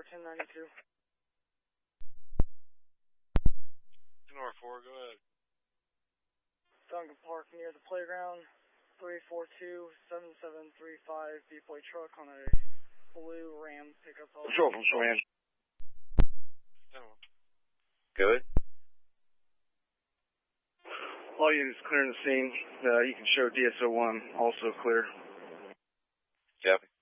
1092. Sonora 4, go ahead. Duncan Park near the playground. 342-7735 B-Boy truck on a blue Ram pickup. Control from Swan. Go ahead. All units clearing the scene. You can show DSO1 also clear. Copy.